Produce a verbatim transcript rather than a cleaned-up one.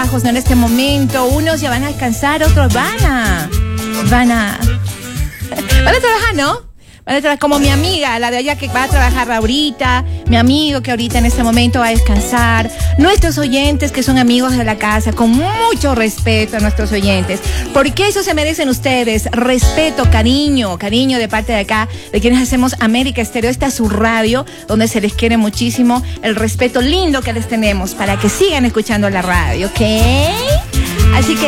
trabajos, ¿no? En este momento, unos ya van a descansar, otros van a, van a, van a trabajar, ¿no? Como mi amiga, la de allá que va a trabajar ahorita, mi amigo que ahorita en este momento va a descansar, nuestros oyentes que son amigos de la casa, con mucho respeto a nuestros oyentes, porque eso se merecen ustedes, respeto, cariño, cariño de parte de acá, de quienes hacemos América Estéreo. Esta es su radio, donde se les quiere muchísimo, el respeto lindo que les tenemos, para que sigan escuchando la radio, ¿ok? Así que